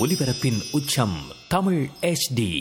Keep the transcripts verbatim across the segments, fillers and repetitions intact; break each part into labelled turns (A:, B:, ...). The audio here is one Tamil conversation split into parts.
A: ஒலிபரப்பின் உச்சம் தமிழ் எச் டி.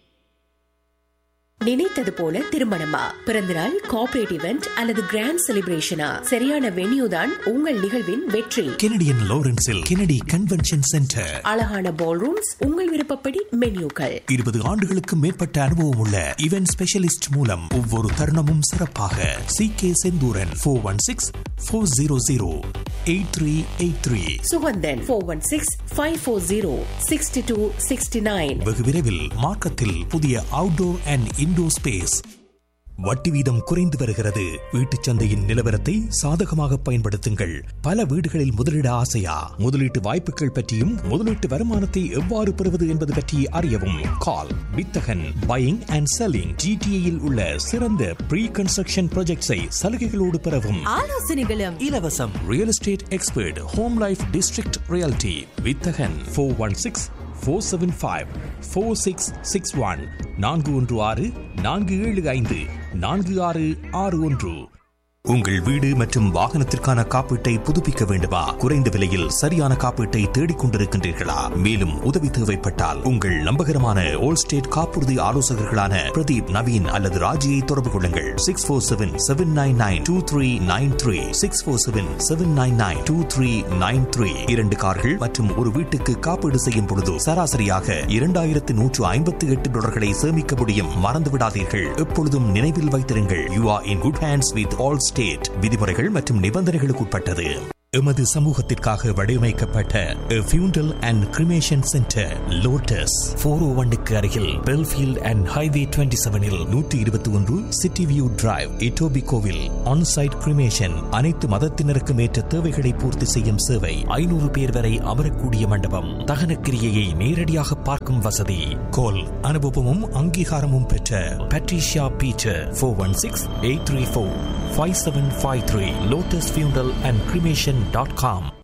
B: நினைத்தது போல திருமணமா, பிறந்தநாள், கார்ப்பரேட் இவெண்ட் அல்லது கிராண்ட் செலிப்ரேஷனா, சரியான வென்யூ தான் உங்கள் நிகழ்வின் வெற்றி.
C: Canadian லாரன்ஸில் Kennedy convention centre.
B: அழகான பால் ரூம்ஸ், உங்கள் விருப்பப்படி மென்யூக்கள்.
C: இருபது ஆண்டுகளுக்கு மேற்பட்ட அனுபவம் உள்ள இவென்ட் ஸ்பெஷலிஸ்ட் மூலம் ஒவ்வொரு தருணமும் சிறப்பாக. C K Senthuran four one six four zero zero eight three eight three.
B: Suganthan four one six five four zero sixty two sixty nine.
C: வெகு விரைவில் மார்க்கத்தில் புதிய அவுட்டோர் அண்ட் இன்டோர் ஸ்பேஸ். வட்டி வீதம் குறைந்து வருகிறது. வீட்டுச் சந்தையின் நிலவரத்தை சாதகமாக பயன்படுத்துங்கள். பல வீடுகளில் முதலீட ஆசையா? முதலீட்டு வாய்ப்புகள் பற்றியும் முதலீட்டு வருமானத்தை எவ்வாறு பெறுவது என்பது பற்றி அறியவும் கால் வித்தகன் பையிங் அண்ட் செல்லிங். ஜிடிஏயில் உள்ள சிறந்த ப்ரீ கன்ஸ்ட்ரக்ஷன் ப்ராஜெக்ட்ஸை சலுகைகளோடு பெறவும்
D: ஆலோசனைகளும்
C: இலவசம். Real estate expert home life district reality வித்தகன் four one six four seven five four six six one. நான்கு ஒன்று ஆறு நான்கு ஏழு ஐந்து நான்கு ஆறு ஆறு ஒன்று. உங்கள் வீடு மற்றும் வாகனத்திற்கான காப்பீட்டை புதுப்பிக்க வேண்டுமா? குறைந்த விலையில் சரியான காப்பீட்டை தேடிக் கொண்டிருக்கின்றீர்களா? மேலும் உதவி தேவைப்பட்டால் உங்கள் நம்பகரமான ஓல் ஸ்டேட் காப்புறுதி ஆலோசகர்களான பிரதீப், நவீன் அல்லது ராஜியை தொடர்பு கொள்ளுங்கள். Six four seven seven nine nine two three nine three six four seven seven nine nine two three nine three. இரண்டு கார்கள் மற்றும் ஒரு வீட்டுக்கு காப்பீடு செய்யும் பொழுது சராசரியாக இரண்டாயிரத்து நூற்று ஐம்பத்தி எட்டு டாலர்களை சேமிக்க முடியும். மறந்து விடாதீர்கள். எப்பொழுதும் நினைவில் வைத்திருங்கள், you are in good hands with all state. விதிமுறைகள் மற்றும் நிபந்தனைகளுக்கு உட்பட்டது. எமது சமூகத்திற்காக வடிவமைக்கப்பட்ட ஃபியூண்டல் and cremation centre lotus four ஓ ஒன்னுக்கு அருகில் பெல்ஃபீல்ட் அண்ட் ஹைவே டுவெண்ட்டி செவனில் நூற்றி இருபத்தி ஒன்று city view drive, இட்டோபிகோவில். Onsite cremation, அனைத்து மதத்தினருக்கும் ஏற்ற தேவைகளை பூர்த்தி செய்யும் சேவை. ஐநூறு பேர் வரை அமரக்கூடிய மண்டபம். தகன கிரியையை நேரடியாக பார்க்கும் வசதி. கோல் அனுபவமும் அங்கீகாரமும் பெற்ற Patricia Peter four one six eight three four five seven five three. Lotus ஃபியூண்டல் அண்ட் கிரிமேஷன் டாட் காம்.